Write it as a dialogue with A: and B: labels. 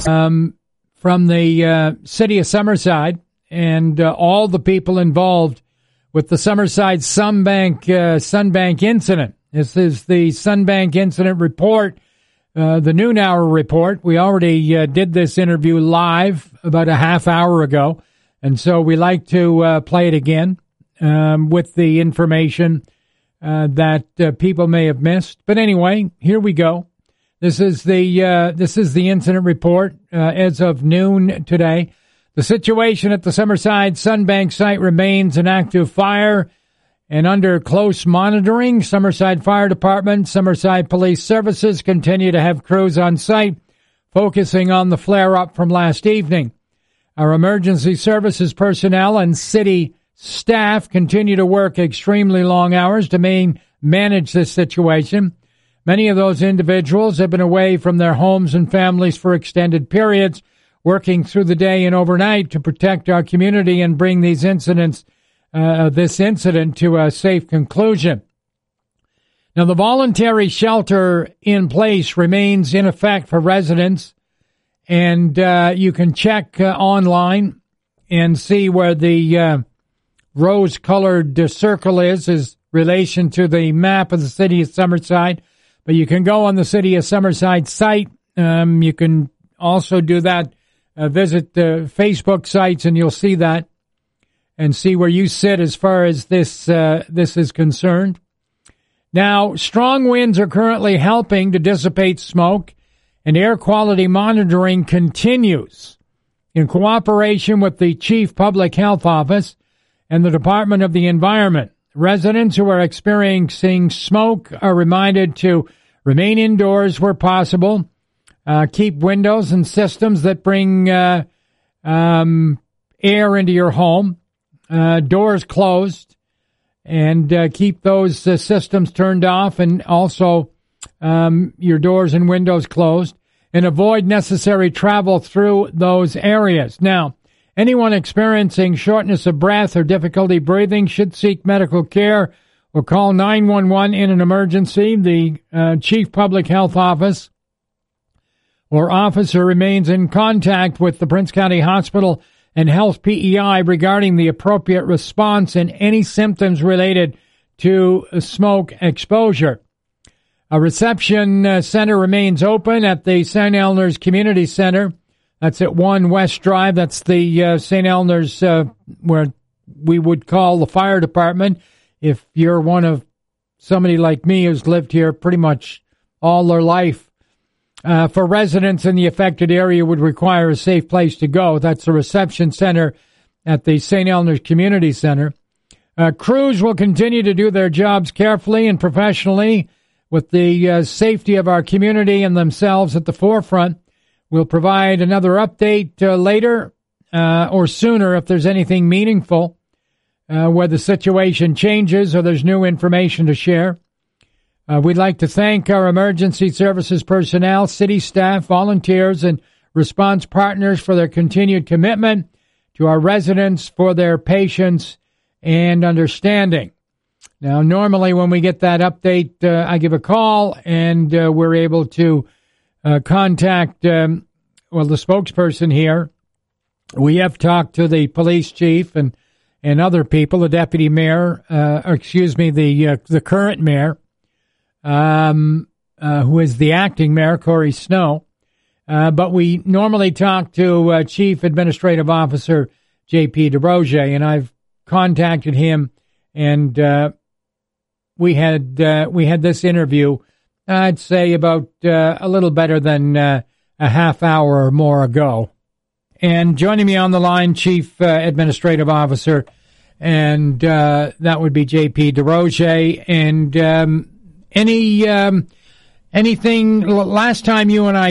A: from the city of Summerside and all the people involved with the Summerside Sunbank incident. This is the Sunbank incident report, the noon hour report. We already did this interview live about a half hour ago, and so we like to play it again with the information that people may have missed. But anyway, here we go. This is the incident report as of noon today. The situation at the Summerside Sunbank site remains an active fire and under close monitoring. Summerside Fire Department, Summerside Police Services continue to have crews on site focusing on the flare-up from last evening. Our emergency services personnel and city staff continue to work extremely long hours to manage this situation. Many of those individuals have been away from their homes and families for extended periods, working through the day and overnight to protect our community and bring this incident to a safe conclusion. Now, the voluntary shelter in place remains in effect for residents, and you can check online and see where the rose-colored circle is relation to the map of the city of Summerside. But you can go on the City of Summerside site. You can also do that. Visit the Facebook sites, and you'll see that and see where you sit as far as this is concerned. Now, strong winds are currently helping to dissipate smoke, and air quality monitoring continues in cooperation with the Chief Public Health Office and the Department of the Environment. Residents who are experiencing smoke are reminded to remain indoors where possible, keep windows and systems that bring air into your home, doors closed, and keep those systems turned off, and also your doors and windows closed, and avoid necessary travel through those areas. Now, anyone experiencing shortness of breath or difficulty breathing should seek medical care or call 911 in an emergency. The Chief Public Health Office or officer remains in contact with the Prince County Hospital and Health PEI regarding the appropriate response and any symptoms related to smoke exposure. A reception center remains open at the St. Elners Community Center. That's at 1 West Drive. That's the St. Elners, where we would call the fire department if you're somebody like me who's lived here pretty much all their life. For residents in the affected area would require a safe place to go. That's the reception center at the St. Elners Community Center. Crews will continue to do their jobs carefully and professionally with the safety of our community and themselves at the forefront. We'll provide another update later or sooner if there's anything meaningful where the situation changes or there's new information to share. We'd like to thank our emergency services personnel, city staff, volunteers, and response partners for their continued commitment, to our residents for their patience and understanding. Now, normally when we get that update, I give a call and we're able to contact, the spokesperson here. We have talked to the police chief and other people, the deputy mayor, the current mayor, who is the acting mayor, Corey Snow. But we normally talk to Chief Administrative Officer J.P. DeRozier, and I've contacted him, and we had this interview, I'd say about a little better than a half hour or more ago. And joining me on the line, Chief Administrative Officer, and that would be J.P. DeRozier. And anything, last time you and I